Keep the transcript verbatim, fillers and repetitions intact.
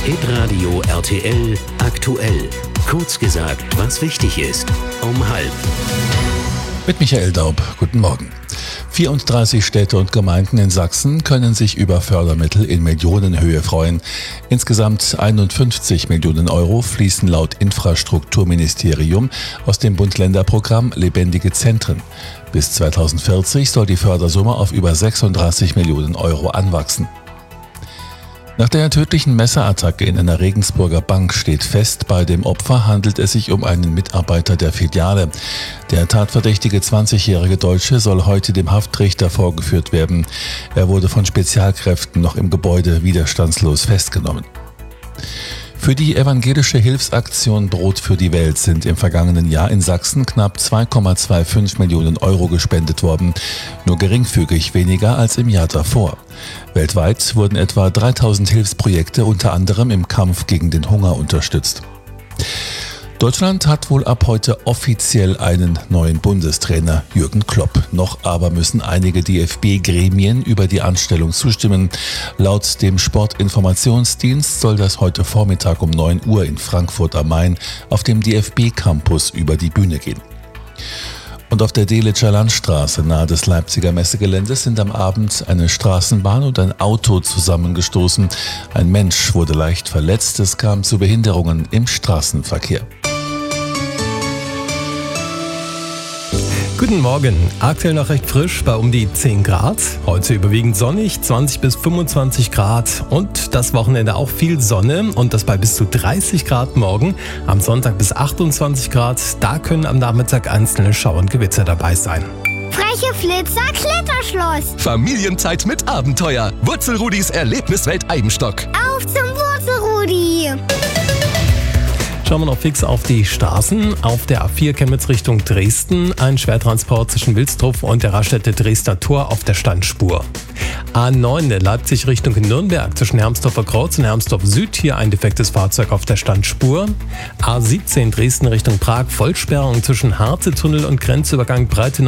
Hitradio R T L aktuell. Kurz gesagt, was wichtig ist. Um halb. Mit Michael Daub. Guten Morgen. vierunddreißig Städte und Gemeinden in Sachsen können sich über Fördermittel in Millionenhöhe freuen. Insgesamt einundfünfzig Millionen Euro fließen laut Infrastrukturministerium aus dem Bund-Länder-Programm Lebendige Zentren. Bis zweitausendvierzig soll die Fördersumme auf über sechsunddreißig Millionen Euro anwachsen. Nach der tödlichen Messerattacke in einer Regensburger Bank steht fest, bei dem Opfer handelt es sich um einen Mitarbeiter der Filiale. Der tatverdächtige zwanzigjährige Deutsche soll heute dem Haftrichter vorgeführt werden. Er wurde von Spezialkräften noch im Gebäude widerstandslos festgenommen. Für die evangelische Hilfsaktion Brot für die Welt sind im vergangenen Jahr in Sachsen knapp zwei Komma fünfundzwanzig Millionen Euro gespendet worden, nur geringfügig weniger als im Jahr davor. Weltweit wurden etwa dreitausend Hilfsprojekte unter anderem im Kampf gegen den Hunger unterstützt. Deutschland hat wohl ab heute offiziell einen neuen Bundestrainer, Jürgen Klopp. Noch aber müssen einige D F B-Gremien über die Anstellung zustimmen. Laut dem Sportinformationsdienst soll das heute Vormittag um neun Uhr in Frankfurt am Main auf dem D F B-Campus über die Bühne gehen. Und auf der Delitzscher Landstraße nahe des Leipziger Messegeländes sind am Abend eine Straßenbahn und ein Auto zusammengestoßen. Ein Mensch wurde leicht verletzt, es kam zu Behinderungen im Straßenverkehr. Guten Morgen. Aktuell noch recht frisch bei um die zehn Grad. Heute überwiegend sonnig, zwanzig bis fünfundzwanzig Grad. Und das Wochenende auch viel Sonne und das bei bis zu dreißig Grad morgen. Am Sonntag bis achtundzwanzig Grad. Da können am Nachmittag einzelne Schauer und Gewitter dabei sein. Freche Flitzer, Kletterschloss. Familienzeit mit Abenteuer. Wurzelrudis Erlebniswelt Eibenstock. Auf zum Wurzelrudi. Schauen wir noch fix auf die Straßen. Auf der A vier Chemnitz Richtung Dresden ein Schwertransport zwischen Wilstruf und der Raststätte Dresdner Tor auf der Standspur. A neun Leipzig Richtung Nürnberg zwischen Hermsdorfer Kreuz und Hermsdorf Süd, hier ein defektes Fahrzeug auf der Standspur. A siebzehn Dresden Richtung Prag Vollsperrung zwischen Harze-Tunnel und Grenzübergang Breitenau